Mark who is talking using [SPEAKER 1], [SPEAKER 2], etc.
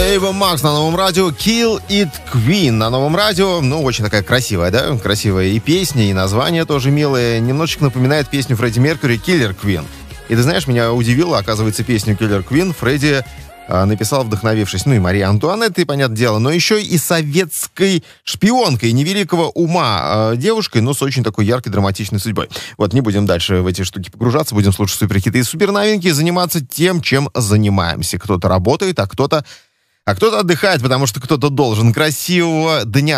[SPEAKER 1] Эйва Макс на новом радио, Kill It Queen на новом радио. Ну, очень такая красивая, да? Красивая и песня, и название тоже милое. Немножечко напоминает песню Фредди Меркьюри «Killer Queen». И ты знаешь, меня удивило, оказывается, песню «Killer Queen» Фредди написал, вдохновившись, ну и Марии Антуанеттой, понятное дело, но еще и советской шпионкой невеликого ума девушкой, но с очень такой яркой драматичной судьбой. Вот, не будем дальше в эти штуки погружаться, будем слушать суперхиты и суперновинки, заниматься тем, чем занимаемся. Кто-то работает, а кто-то отдыхает, потому что кто-то должен. Красивого дня